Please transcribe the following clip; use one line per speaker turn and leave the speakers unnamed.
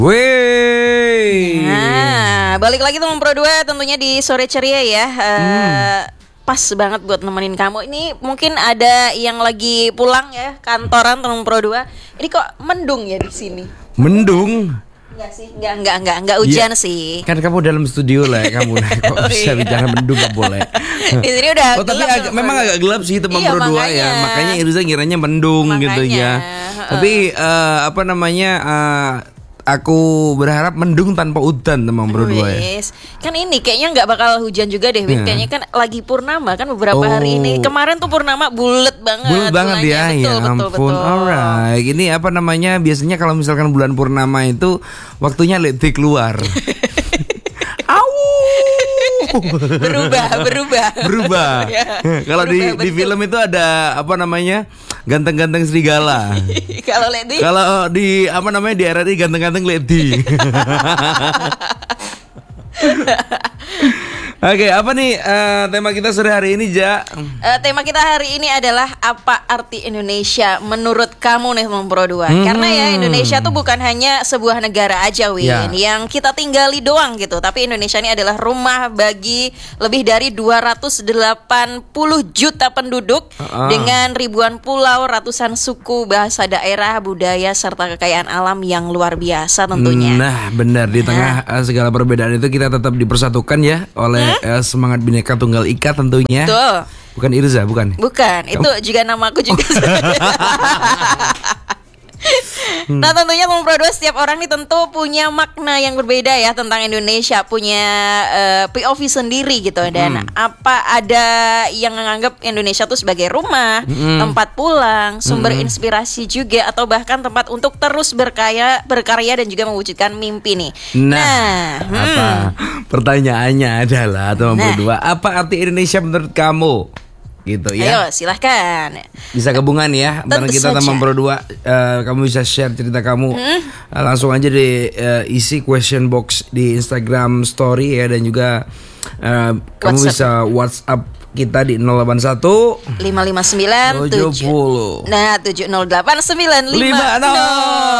Wey.
Nah, balik lagi teman Pro 2 tentunya di sore ceria ya. Pas banget buat nemenin kamu. Ini mungkin ada yang lagi pulang ya kantoran teman Pro 2. Ini kok mendung ya di sini?
Mendung?
Enggak sih, enggak hujan sih.
Kan kamu dalam studio lah, kamu kok bisa bicara mendung gak boleh.
Di sini udah
tapi
gelap,
memang agak gelap sih teman
Iya,
Pro 2
makanya.
ya. Makanya Irza ngiranya mendung gitu ya. Tapi aku berharap mendung tanpa udan teman Pro 2 ya.
Kan ini kayaknya nggak bakal hujan juga deh, Win. Kayaknya kan lagi purnama kan beberapa hari ini. Kemarin tuh purnama bulet banget.
Bulet banget ya,
Betul.
Alright, ini biasanya kalau misalkan bulan purnama itu waktunya leti keluar. Berubah. Kalau di film itu ada ganteng-ganteng serigala. Kalau di RRI ganteng-ganteng lady. Oke, apa nih tema kita sore hari ini, Ja?
Tema kita hari ini adalah apa arti Indonesia menurut kamu nih Teman Pro 2? Karena ya Indonesia tuh bukan hanya sebuah negara aja, Win, yang kita tinggali doang gitu. Tapi Indonesia ini adalah rumah bagi lebih dari 280 juta penduduk dengan ribuan pulau, ratusan suku, bahasa daerah, budaya serta kekayaan alam yang luar biasa tentunya.
Nah, benar, di tengah segala perbedaan itu kita tetap dipersatukan ya oleh semangat Bhinneka Tunggal Ika tentunya.
Betul.
Bukan Irza, bukan?
Bukan, itu juga namaku juga. Nah tentunya Teman Pro 2 setiap orang nih tentu punya makna yang berbeda ya tentang Indonesia, punya POV sendiri gitu. Dan ada yang menganggap Indonesia tuh sebagai rumah, tempat pulang, sumber inspirasi juga, atau bahkan tempat untuk terus berkarya dan juga mewujudkan mimpi nih.
Apa pertanyaannya adalah Teman Pro 2, apa arti Indonesia menurut kamu? Gitu ya.
Ayo silahkan.
Bisa gabungan ya bareng kita Teman Pro 2. Kamu bisa share cerita kamu langsung aja di isi question box di Instagram story ya. Dan juga kamu bisa WhatsApp kita di 081
559 70. Nah 708 950.